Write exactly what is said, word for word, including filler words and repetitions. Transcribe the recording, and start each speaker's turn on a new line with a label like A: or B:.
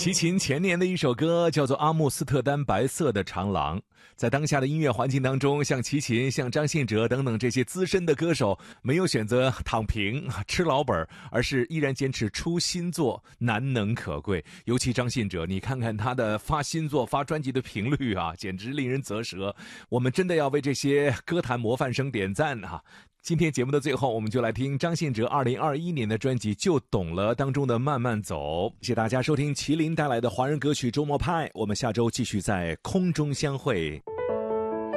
A: 齐秦前年的一首歌叫做《阿姆斯特丹白色的长廊》。在当下的音乐环境当中，像齐秦、像张信哲等等这些资深的歌手，没有选择躺平吃老本，而是依然坚持出新作，难能可贵。尤其张信哲，你看看他的发新作、发专辑的频率啊，简直令人啧舌。我们真的要为这些歌坛模范生点赞啊！今天节目的最后，我们就来听张信哲二零二一年的专辑《就懂了》当中的《慢慢走》。谢谢大家收听麒麟带来的华人歌曲周末派，我们下周继续在空中相会。